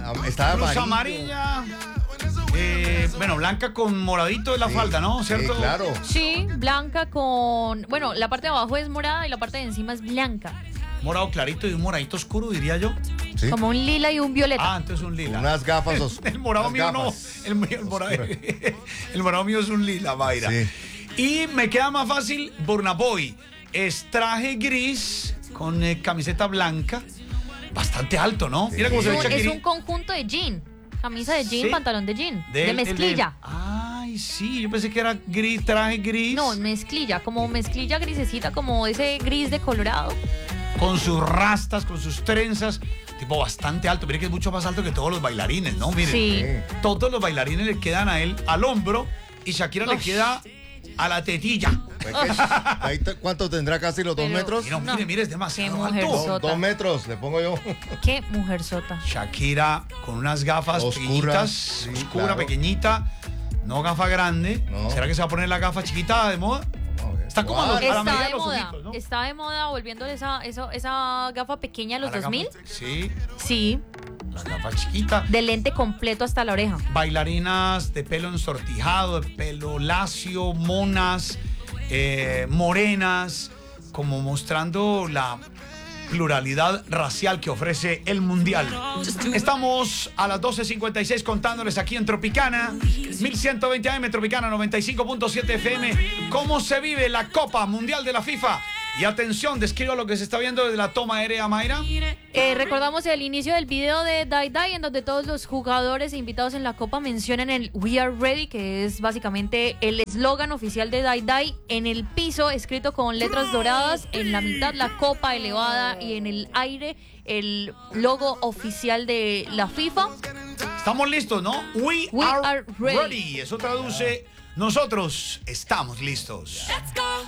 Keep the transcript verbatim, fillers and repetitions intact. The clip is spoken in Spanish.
Está Blusa amarillo. amarilla. Eh, bueno, blanca con moradito de la Sí, falda, ¿no? ¿Cierto? Sí, claro. Sí, blanca con... Bueno, la parte de abajo es morada y la parte de encima es blanca. Morado clarito y un moradito oscuro, diría yo. Sí. Como un lila y un violeta. Ah, entonces un lila. Unas gafas oscuras. El morado mío no. El, mío- el morado, el morado mío es un lila, Mayra. Sí. Y me queda más fácil Burna Boy. Es traje gris con eh, camiseta blanca. Bastante alto, ¿no? Sí. Mira cómo Es se ve un, es Shakira. un conjunto de jean. Camisa de jean, Sí. pantalón de jean. Del- de el mezclilla. Ay, sí, yo pensé que era gris, traje gris. No, mezclilla, como mezclilla grisecita, como ese gris de colorado. Con sus rastas, con sus trenzas. Tipo bastante alto. Mire que es mucho más alto que todos los bailarines, ¿no? Mire. Sí. Todos los bailarines le quedan a él al hombro y Shakira le Uf. queda a la tetilla. Ahí te- ¿Cuánto tendrá? ¿Casi los dos Pero- metros? Y no, mire, No. mire, es demasiado Qué alto. mujer. Dos, dos metros, le pongo yo. Qué mujer sota. Shakira con unas gafas Oscuras, pequeñitas, sí, oscura, claro. pequeñita, no gafa grande. No. ¿Será que se va a poner la gafa chiquita de moda? Está como a los- a la Está medida de de los moda, ojitos, ¿no? está de moda volviéndole esa, eso, esa gafa pequeña a los A la dos mil. gafa- Sí, Sí, la gafa chiquita. de lente completo hasta la oreja. Bailarinas de pelo ensortijado, de pelo lacio, monas, eh, morenas, como mostrando la pluralidad racial que ofrece el Mundial. Estamos a las doce cincuenta y seis contándoles aquí en Tropicana, mil ciento veinte A M, Tropicana noventa y cinco punto siete F M, cómo se vive la Copa Mundial de la FIFA. Y atención, describa lo que se está viendo desde la toma aérea, Mayra. Eh, recordamos el inicio del video de Die Die, en donde todos los jugadores e invitados en la Copa mencionan el We Are Ready, que es básicamente el eslogan oficial de Die Die. En el piso, escrito con letras doradas, en la mitad la copa elevada y en el aire el logo oficial de la FIFA. Estamos listos, ¿no? We, We are, are ready. ready. Eso traduce, nosotros estamos listos. Let's go.